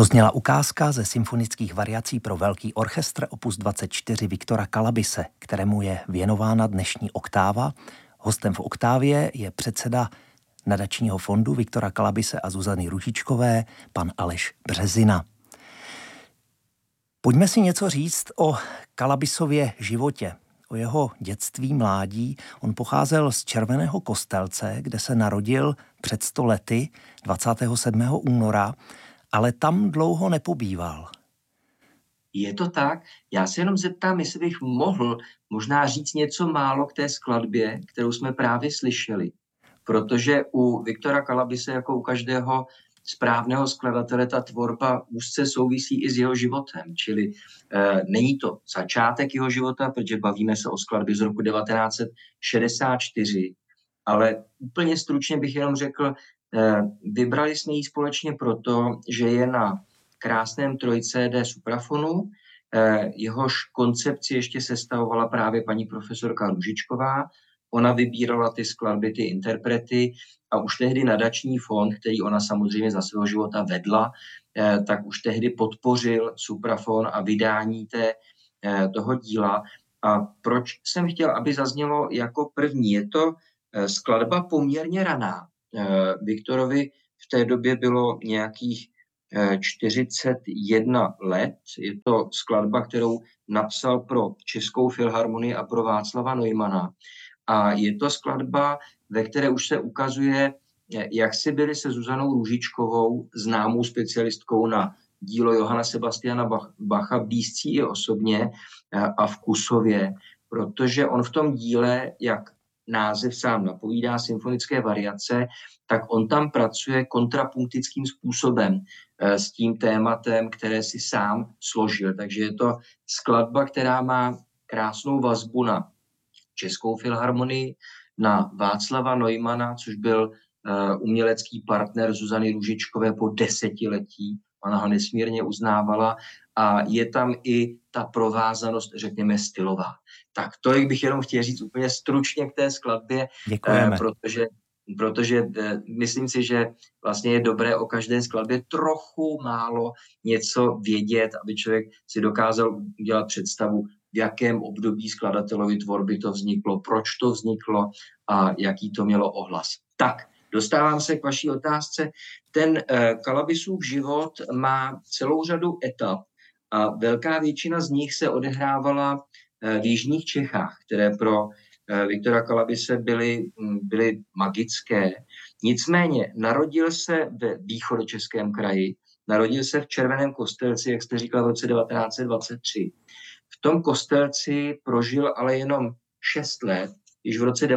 Dozněla ukázka ze symfonických variací pro velký orchestr opus 24 Viktora Kalabise, kterému je věnována dnešní oktáva. Hostem v oktávě je předseda nadačního fondu Viktora Kalabise a Zuzany Růžičkové, pan Aleš Březina. Pojďme si něco říct o Kalabisově životě, o jeho dětství, mládí. On pocházel z Červeného Kostelce, kde se narodil před 100 lety 27. února, ale tam dlouho nepobýval. Je to tak? Já se jenom zeptám, jestli bych mohl možná říct něco málo k té skladbě, kterou jsme právě slyšeli. Protože u Viktora Kalabise, jako u každého správného skladatele, ta tvorba úzce souvisí i s jeho životem. Čili není to začátek jeho života, protože bavíme se o skladbě z roku 1964, ale úplně stručně bych jenom řekl, vybrali jsme ji společně proto, že je na krásném 3CD suprafonu, jehož koncepci ještě sestavovala právě paní profesorka Růžičková. Ona vybírala ty skladby, ty interprety a už tehdy nadační fond, který ona samozřejmě za svého života vedla, tak už tehdy podpořil suprafon a vydání toho díla. A proč jsem chtěl, aby zaznělo jako první? Je to skladba poměrně raná. Viktorovi v té době bylo nějakých 41 let. Je to skladba, kterou napsal pro Českou filharmonii a pro Václava Neumana. A je to skladba, ve které už se ukazuje, jak si byli se Zuzanou Růžičkovou, známou specialistkou na dílo Johanna Sebastiana Bacha, blízcí i osobně a vkusově, protože on v tom díle, jak název sám napovídá, symfonické variace, tak on tam pracuje kontrapunktickým způsobem s tím tématem, které si sám složil. Takže je to skladba, která má krásnou vazbu na Českou filharmonii, na Václava Neumana, což byl umělecký partner Zuzany Růžičkové po desetiletí. Ona ho nesmírně uznávala a je tam i ta provázanost, řekněme, stylová. Tak tolik bych jenom chtěl říct úplně stručně k té skladbě, protože myslím si, že vlastně je dobré o každé skladbě trochu málo něco vědět, aby člověk si dokázal udělat představu, v jakém období skladatelovy tvorby to vzniklo, proč to vzniklo a jaký to mělo ohlas. Tak, dostávám se k vaší otázce. Ten Kalabisův život má celou řadu etap a velká většina z nich se odehrávala v jižních Čechách, které pro Viktora Kalabise byly magické. Nicméně narodil se ve východočeském kraji, narodil se v Červeném Kostelci, jak jste říkal, v roce 1923. V tom Kostelci prožil ale jenom 6 let, již v roce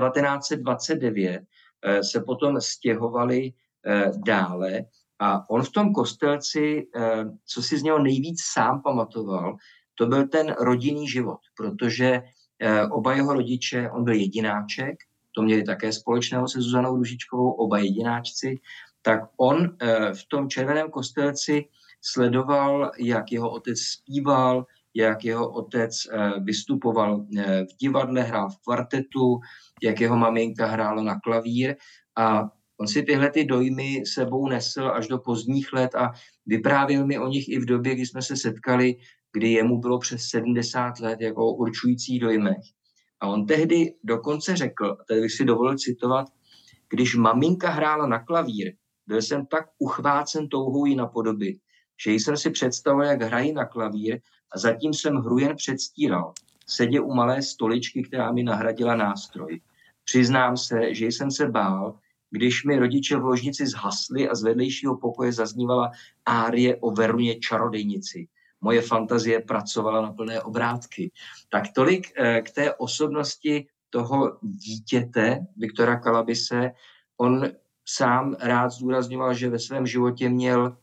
1929 se potom stěhovali dále a on v tom Kostelci, co si z něho nejvíc sám pamatoval, to byl ten rodinný život, protože oba jeho rodiče, on byl jedináček, to měli také společného se Zuzanou Růžičkovou, oba jedináčci, tak on v tom Červeném Kostelci sledoval, jak jeho otec zpíval, jak jeho otec vystupoval v divadle, hrál v kvartetu, jak jeho maminka hrála na klavír a on si tyhle ty dojmy sebou nesl až do pozdních let a vyprávěl mi o nich i v době, kdy jsme se setkali, kdy jemu bylo přes 70 let, jako o určujících dojmech. A on tehdy dokonce řekl, a tady bych si dovolil citovat, když maminka hrála na klavír, byl jsem tak uchvácen touhou ji napodobit, že jsem si představoval, jak hrají na klavír a zatím jsem hru jen předstíral. Sedě u malé stoličky, která mi nahradila nástroj. Přiznám se, že jsem se bál, když mi rodiče v ložnici zhasli a z vedlejšího pokoje zaznívala árie o Veruně čarodejnici. Moje fantazie pracovala na plné obrátky. Tak tolik k té osobnosti toho dítěte Viktora Kalabise. On sám rád zdůrazňoval, že ve svém životě měl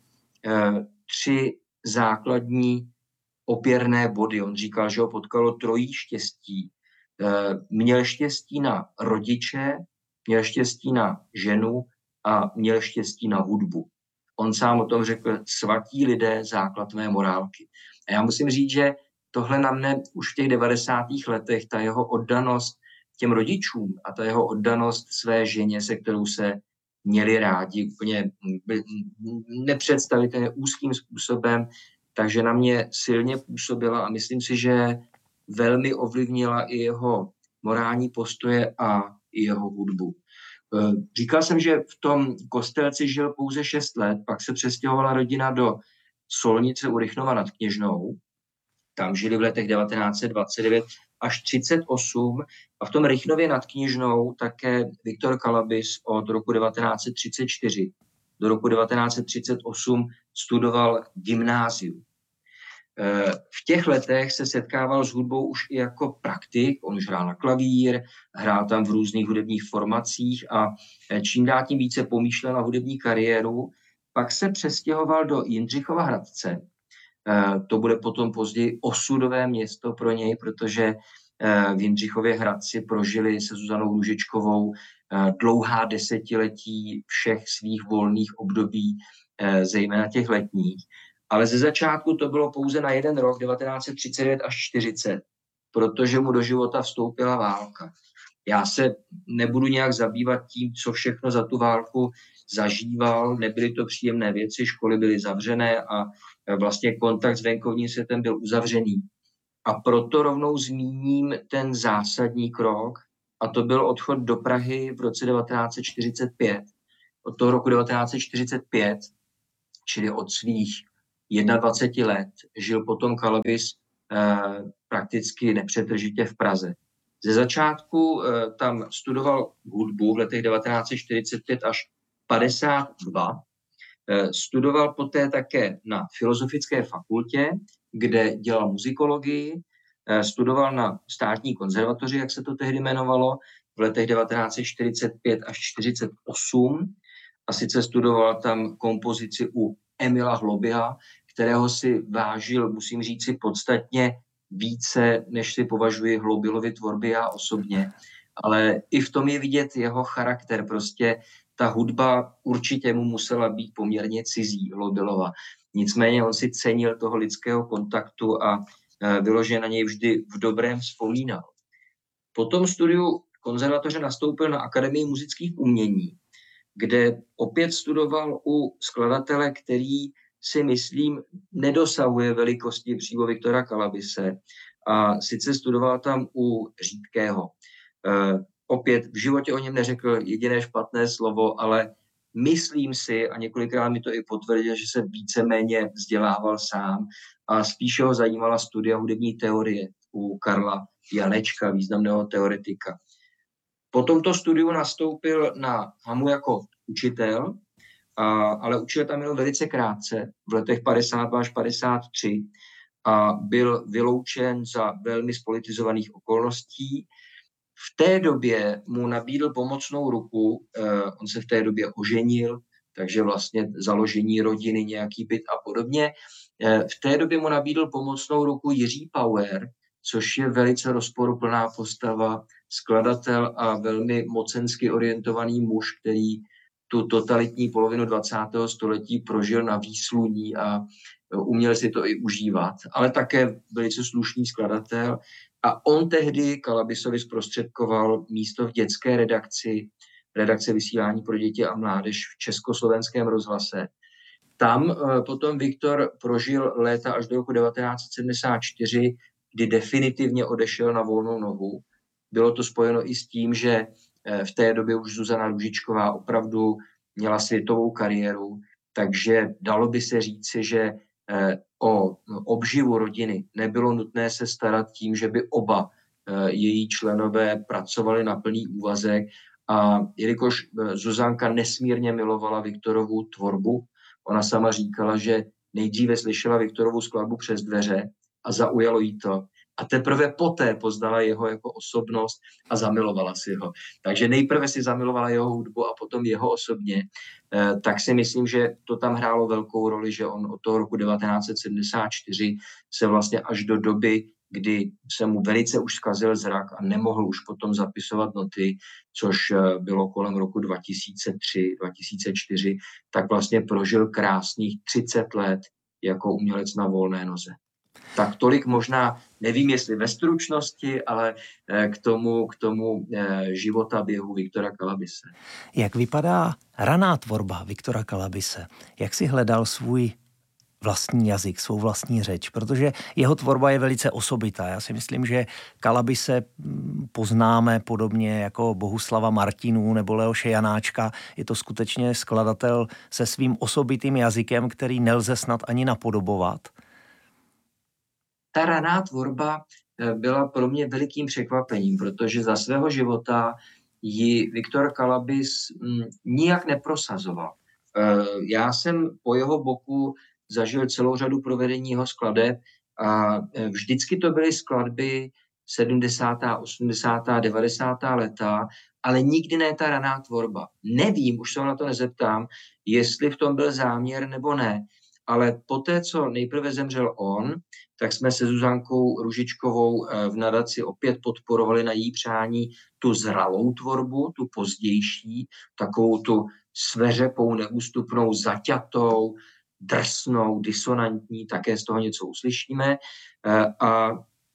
3 základní opěrné body. On říkal, že ho potkalo 3 štěstí. Měl štěstí na rodiče, měl štěstí na ženu a měl štěstí na hudbu. On sám o tom řekl, svatí lidé, základ mé morálky. A já musím říct, že tohle na mne už v těch 90. letech, ta jeho oddanost těm rodičům a ta jeho oddanost své ženě, se kterou se měli rádi úplně nepředstavitelně úzkým způsobem, takže na mě silně působila a myslím si, že velmi ovlivnila i jeho morální postoje a i jeho hudbu. Říkal jsem, že v tom Kostelci žil pouze 6 let, pak se přestěhovala rodina do Solnice u Rychnova nad Kněžnou. Tam žili v letech 1929 až 38 a v tom Rychnově nad Kněžnou také Viktor Kalabis od roku 1934 do roku 1938 studoval gymnázium. V těch letech se setkával s hudbou už i jako praktik, on už hrál na klavír, hrál tam v různých hudebních formacích a čím dál tím více pomýšlel na hudební kariéru. Pak se přestěhoval do Jindřichova Hradce. To bude potom později osudové město pro něj, protože v Jindřichově Hradci prožili se Zuzanou Růžičkovou dlouhá desetiletí všech svých volných období, zejména těch letních. Ale ze začátku to bylo pouze na jeden rok, 1939 až 40, protože mu do života vstoupila válka. Já se nebudu nějak zabývat tím, co všechno za tu válku zažíval, nebyly to příjemné věci, školy byly zavřené a vlastně kontakt s venkovním světem byl uzavřený. A proto rovnou zmíním ten zásadní krok, a to byl odchod do Prahy v roce 1945. Od toho roku 1945, čili od svých 21 let, žil potom Kalabis prakticky nepřetržitě v Praze. Ze začátku tam studoval hudbu v letech 1945 až 52. Studoval poté také na Filozofické fakultě, kde dělal muzikologii. Studoval na státní konzervatoři, jak se to tehdy jmenovalo, v letech 1945 až 48. A sice studoval tam kompozici u Emila Hlobyha, kterého si vážil, musím říci, podstatně více, než si považuji Hlobylovy tvorby já osobně. Ale i v tom je vidět jeho charakter. Prostě ta hudba určitě mu musela být poměrně cizí Hlobylova. Nicméně on si cenil toho lidského kontaktu a vyloženě na něj vždy v dobrém vzpomínal. Po tom studiu konzervatoře nastoupil na Akademii muzických umění, kde opět studoval u skladatele, který si myslím nedosahuje velikosti přímo Viktora Kalabise. A sice studoval tam u Řídkého. Opět v životě o něm neřekl jediné špatné slovo, ale myslím si, a několikrát mi to i potvrdil, že se víceméně vzdělával sám a spíše ho zajímala studia hudební teorie u Karla Janečka, významného teoretika. Po tomto studiu nastoupil na Hamu jako učitel, ale učil tam jenom velice krátce, v letech 52 až 53 a byl vyloučen za velmi spolitizovaných okolností. V té době mu nabídl pomocnou ruku, on se v té době oženil, takže vlastně založení rodiny, nějaký byt a podobně. V té době mu nabídl pomocnou ruku Jiří Pauer, což je velice rozporuplná postava, skladatel a velmi mocensky orientovaný muž, který tu totalitní polovinu 20. století prožil na výsluní a uměl si to i užívat, ale také velice slušný skladatel. A on tehdy Kalabisovi zprostředkoval místo v dětské redakce vysílání pro děti a mládež v Československém rozhlase. Tam potom Viktor prožil léta až do roku 1974, kdy definitivně odešel na volnou nohu. Bylo to spojeno i s tím, že v té době už Zuzana Růžičková opravdu měla světovou kariéru, takže dalo by se říci, že o obživu rodiny nebylo nutné se starat tím, že by oba její členové pracovali na plný úvazek. A jelikož Zuzanka nesmírně milovala Viktorovu tvorbu, ona sama říkala, že nejdříve slyšela Viktorovu skladbu Přes dveře a zaujalo jí to. A teprve poté poznala jeho jako osobnost a zamilovala si ho. Takže nejprve si zamilovala jeho hudbu a potom jeho osobně. Tak si myslím, že to tam hrálo velkou roli, že on od toho roku 1974 se vlastně až do doby, kdy se mu velice už zkazil zrak a nemohl už potom zapisovat noty, což bylo kolem roku 2003, 2004, tak vlastně prožil krásných 30 let jako umělec na volné noze. Tak tolik možná, nevím jestli ve stručnosti, ale k tomu životaběhu Viktora Kalabise. Jak vypadá raná tvorba Viktora Kalabise? Jak si hledal svůj vlastní jazyk, svou vlastní řeč? Protože jeho tvorba je velice osobitá. Já si myslím, že Kalabise poznáme podobně jako Bohuslava Martinů nebo Leoše Janáčka. Je to skutečně skladatel se svým osobitým jazykem, který nelze snad ani napodobovat. Ta raná tvorba byla pro mě velikým překvapením, protože za svého života ji Viktor Kalabis nijak neprosazoval. Já jsem po jeho boku zažil celou řadu provedení jeho skladeb a vždycky to byly skladby 70., 80., 90. léta, ale nikdy ne ta raná tvorba. Nevím, už se na to nezeptám, jestli v tom byl záměr nebo ne, ale poté, co nejprve zemřel on, tak jsme se Zuzankou Růžičkovou v nadaci opět podporovali na její přání tu zralou tvorbu, tu pozdější, takovou tu sveřepou, neústupnou, zaťatou, drsnou, disonantní, také z toho něco uslyšíme. A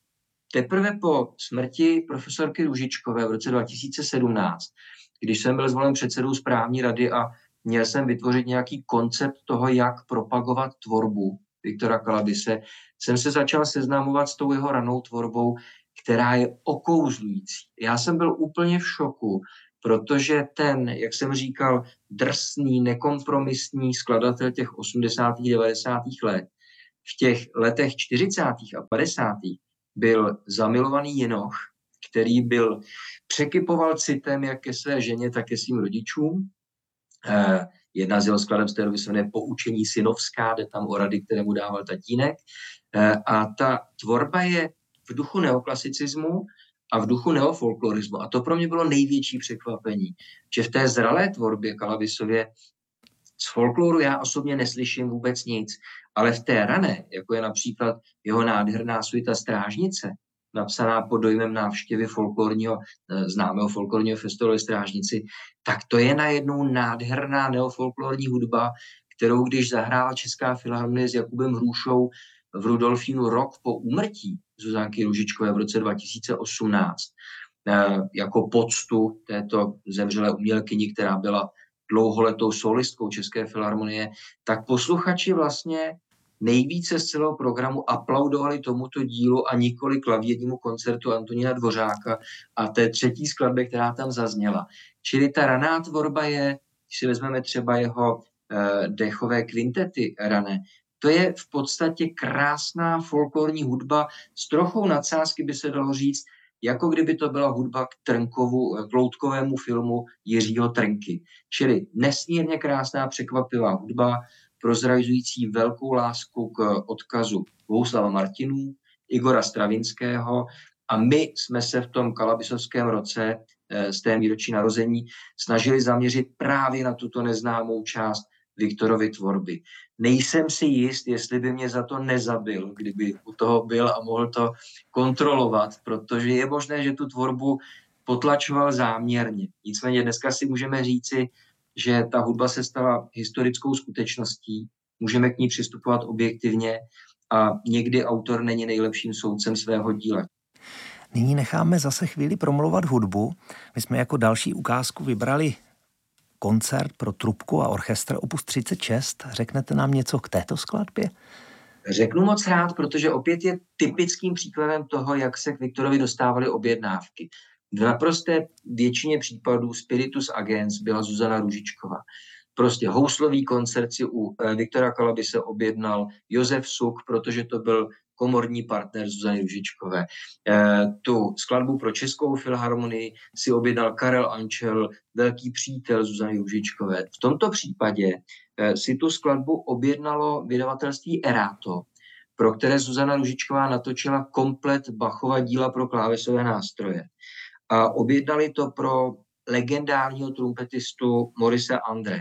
teprve po smrti profesorky Růžičkové v roce 2017, když jsem byl zvolen předsedou správní rady a měl jsem vytvořit nějaký koncept toho, jak propagovat tvorbu Viktora Kalabise, jsem se začal seznamovat s tou jeho ranou tvorbou, která je okouzlující. Já jsem byl úplně v šoku, protože ten, jak jsem říkal, drsný, nekompromisní skladatel těch 80. 90. let, v těch letech 40. a 50. byl zamilovaný jenoch, který překypoval citem jak ke své ženě, tak ke svým rodičům. Jedna z jeho skladeb z té doby se jmenuje Poučení synovská, jde tam o rady, které mu dával tatínek. A ta tvorba je v duchu neoklasicismu a v duchu neofolklorismu. A to pro mě bylo největší překvapení, že v té zralé tvorbě Kalabisově z folkloru já osobně neslyším vůbec nic, ale v té rané, jako je například jeho nádherná suita Strážnice, napsaná pod dojmem návštěvy známého folklorního festivalu ve Strážnici, tak to je najednou nádherná neofolklorní hudba, kterou když zahrála Česká filharmonie s Jakubem Hrušou v Rudolfínu rok po úmrtí Zuzanky Růžičkové v roce 2018, jako poctu této zemřelé umělkyni, která byla dlouholetou solistkou České filharmonie, tak posluchači vlastně nejvíce z celého programu aplaudovali tomuto dílu a nikoli klavírnímu koncertu Antonína Dvořáka a té třetí skladbě, která tam zazněla. Čili ta raná tvorba je, když si vezmeme třeba jeho dechové kvintety rané, to je v podstatě krásná folklorní hudba s trochou nadsázky, by se dalo říct, jako kdyby to byla hudba k loutkovému filmu Jiřího Trnky. Čili nesmírně krásná, překvapivá hudba, prozrazující velkou lásku k odkazu Bohuslava Martinů, Igora Stravinského, a my jsme se v tom kalabisovském roce z té výročí narození snažili zaměřit právě na tuto neznámou část Viktorovy tvorby. Nejsem si jist, jestli by mě za to nezabil, kdyby u toho byl a mohl to kontrolovat, protože je možné, že tu tvorbu potlačoval záměrně. Nicméně dneska si můžeme říci, že ta hudba se stala historickou skutečností, můžeme k ní přistupovat objektivně a někdy autor není nejlepším soudcem svého díla. Nyní necháme zase chvíli promluvat hudbu. My jsme jako další ukázku vybrali koncert pro trubku a orchestr opus 36. Řeknete nám něco k této skladbě? Řeknu moc rád, protože opět je typickým příkladem toho, jak se k Viktorovi dostávaly objednávky. V naprosté většině případů spiritus agens byla Zuzana Růžičková. Prostě houslový koncert si u Viktora Kalabise objednal Josef Suk, protože to byl komorní partner Zuzany Růžičkové. Tu skladbu pro Českou filharmonii si objednal Karel Ančel, velký přítel Zuzany Růžičkové. V tomto případě si tu skladbu objednalo vydavatelství Erato, pro které Zuzana Růžičková natočila komplet Bachova díla pro klávesové nástroje. A objednali to pro legendárního trumpetistu Maurice André.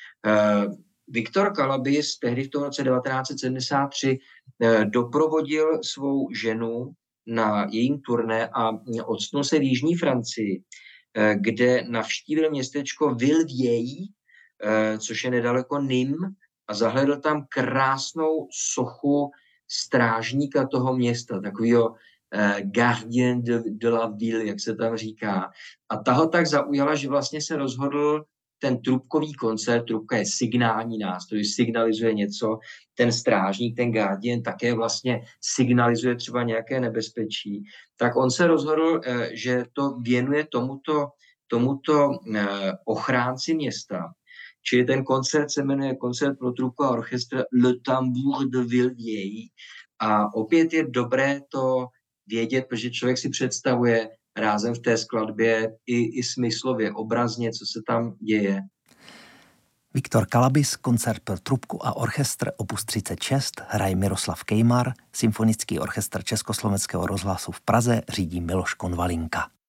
Viktor Kalabis tehdy v tom roce 1973 doprovodil svou ženu na jejím turné a odstnul se v jižní Francii, kde navštívil městečko Villevielle, což je nedaleko Nîmes, a zahledl tam krásnou sochu strážníka toho města, takového gardien de la ville, jak se tam říká. A ta ho tak zaujala, že vlastně se rozhodl ten trubkový koncert, trubka je signální nástroj, signalizuje něco, ten strážník, ten guardian také vlastně signalizuje třeba nějaké nebezpečí, tak on se rozhodl, že to věnuje tomuto ochránci města. Čili ten koncert se jmenuje Koncert pro trubku a orchestr Le Tambour de Villevieille. A opět je dobré to vědět, protože člověk si představuje rázem v té skladbě i smyslově, obrazně, co se tam děje. Viktor Kalabis, Koncert pro trubku a orchestr opus 36, hraje Miroslav Kejmar, Symfonický orchestr Československého rozhlasu v Praze řídí Miloš Konvalinka.